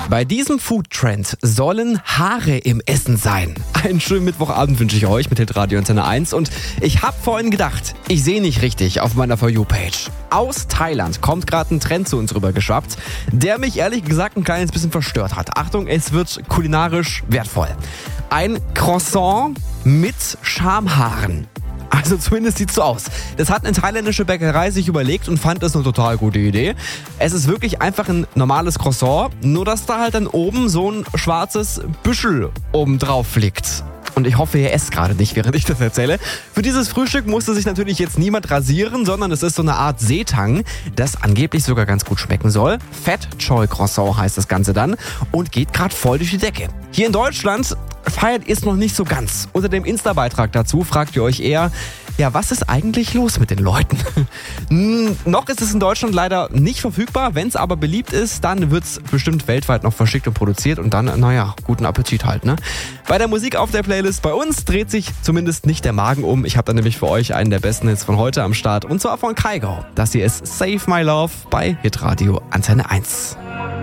Bei diesem Foodtrend sollen Haare im Essen sein. Einen schönen Mittwochabend wünsche ich euch mit Hitradio Antenne 1. Und ich habe vorhin gedacht, ich sehe nicht richtig auf meiner For You-Page. Aus Thailand kommt gerade ein Trend zu uns rüber geschwappt, der mich ehrlich gesagt ein kleines bisschen verstört hat. Achtung, es wird kulinarisch wertvoll. Ein Croissant mit Schamhaaren. Also zumindest sieht's so aus. Das hat eine thailändische Bäckerei sich überlegt und fand das eine total gute Idee. Es ist wirklich einfach ein normales Croissant, nur dass da halt dann oben so ein schwarzes Büschel oben drauf liegt. Und ich hoffe, ihr esst gerade nicht, während ich das erzähle. Für dieses Frühstück musste sich natürlich jetzt niemand rasieren, sondern es ist so eine Art Seetang, das angeblich sogar ganz gut schmecken soll. Fat Choy Croissant heißt das Ganze dann und geht gerade voll durch die Decke. Hier in Deutschland feiert ihr es noch nicht so ganz. Unter dem Insta-Beitrag dazu fragt ihr euch eher, ja, was ist eigentlich los mit den Leuten? Noch ist es in Deutschland leider nicht verfügbar. Wenn es aber beliebt ist, dann wird es bestimmt weltweit noch verschickt und produziert und dann, naja, guten Appetit halt, ne? Bei der Musik auf der Playlist bei uns dreht sich zumindest nicht der Magen um. Ich habe da nämlich für euch einen der besten Hits von heute am Start und zwar von Kygo. Das hier ist Save My Love bei Hitradio Antenne 1.